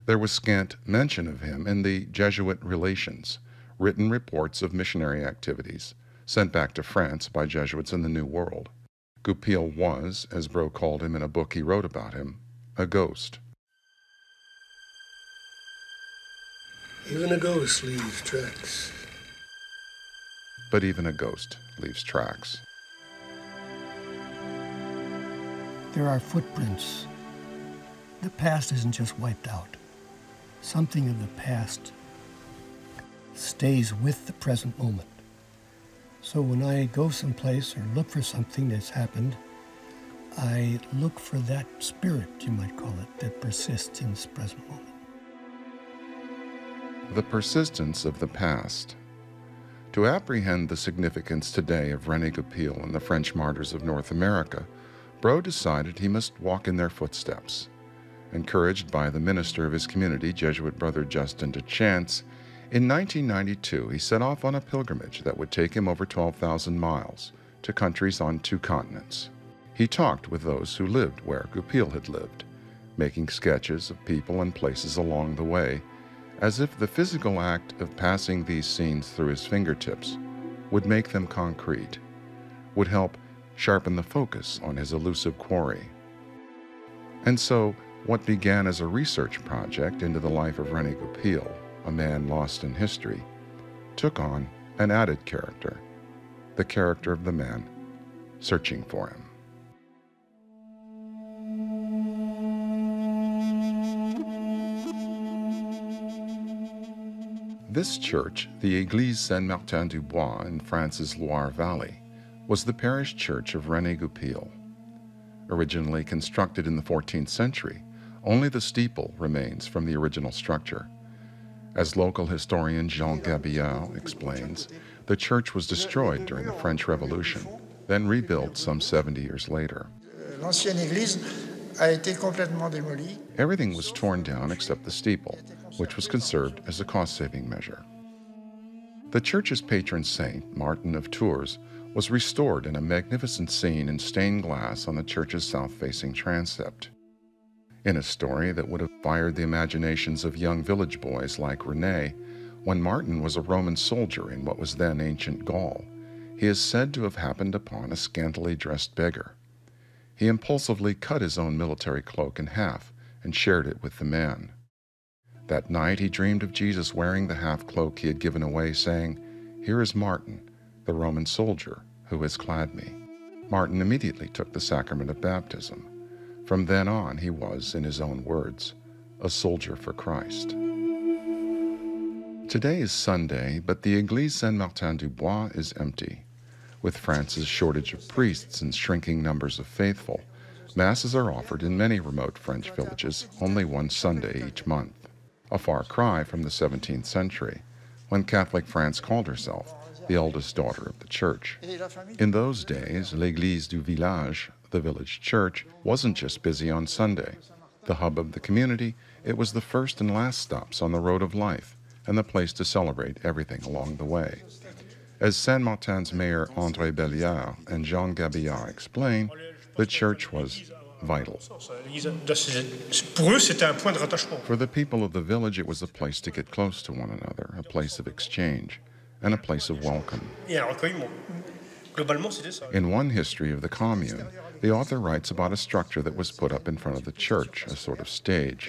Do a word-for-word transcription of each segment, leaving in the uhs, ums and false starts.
There was scant mention of him in the Jesuit Relations, written reports of missionary activities sent back to France by Jesuits in the New World. Goupil was, as Brault called him in a book he wrote about him, a ghost. Even a ghost leaves tracks. But even a ghost leaves tracks. There are footprints. The past isn't just wiped out. Something of the past stays with the present moment. So when I go someplace or look for something that's happened, I look for that spirit, you might call it, that persists in this present moment. The persistence of the past. To apprehend the significance today of René Goupil and the French martyrs of North America, Brault decided he must walk in their footsteps. Encouraged by the minister of his community, Jesuit brother Justin de Chance, in nineteen ninety-two he set off on a pilgrimage that would take him over twelve thousand miles to countries on two continents. He talked with those who lived where Goupil had lived, making sketches of people and places along the way, as if the physical act of passing these scenes through his fingertips would make them concrete, would help sharpen the focus on his elusive quarry. And so, what began as a research project into the life of René Goupil, a man lost in history, took on an added character, the character of the man searching for him. This church, the Église Saint-Martin-du-Bois in France's Loire Valley, was the parish church of René Goupil. Originally constructed in the fourteenth century, only the steeple remains from the original structure. As local historian Jean Gabillard explains, the church was destroyed during the French Revolution, then rebuilt some seventy years later. Everything was torn down except the steeple, which was conserved as a cost-saving measure. The church's patron saint, Martin of Tours, was restored in a magnificent scene in stained glass on the church's south-facing transept. In a story that would have fired the imaginations of young village boys like René, when Martin was a Roman soldier in what was then ancient Gaul, he is said to have happened upon a scantily dressed beggar. He impulsively cut his own military cloak in half and shared it with the man. That night he dreamed of Jesus wearing the half-cloak he had given away, saying, "Here is Martin, the Roman soldier, who has clad me." Martin immediately took the sacrament of baptism. From then on, he was, in his own words, a soldier for Christ. Today is Sunday, but the Église Saint-Martin-du-Bois is empty. With France's shortage of priests and shrinking numbers of faithful, masses are offered in many remote French villages only one Sunday each month, a far cry from the seventeenth century, when Catholic France called herself the eldest daughter of the church. In those days, l'Église du village, the village church, wasn't just busy on Sunday. The hub of the community, it was the first and last stops on the road of life and the place to celebrate everything along the way. As Saint-Martin's mayor André Belliard and Jean Gabillard explain, the church was vital. For the people of the village, it was a place to get close to one another, a place of exchange, and a place of welcome. In one history of the commune, the author writes about a structure that was put up in front of the church, a sort of stage.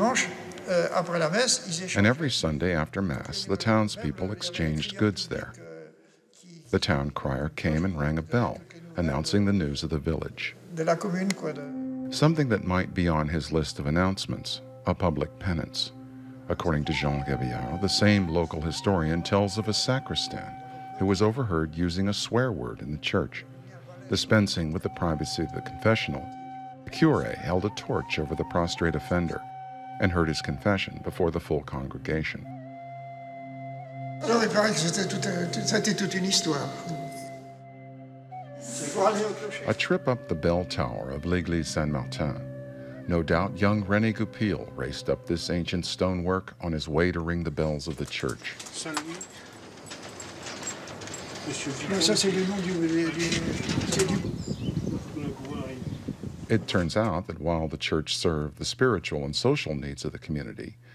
And every Sunday after Mass, the townspeople exchanged goods there. The town crier came and rang a bell, announcing the news of the village. Something that might be on his list of announcements, a public penance. According to Jean Gabillard, the same local historian tells of a sacristan who was overheard using a swear word in the church. Dispensing with the privacy of the confessional, the curé held a torch over the prostrate offender and heard his confession before the full congregation. A trip up the bell tower of l'Église Saint-Martin. No doubt young René Goupil raced up this ancient stonework on his way to ring the bells of the church. It turns out that while the church served the spiritual and social needs of the community,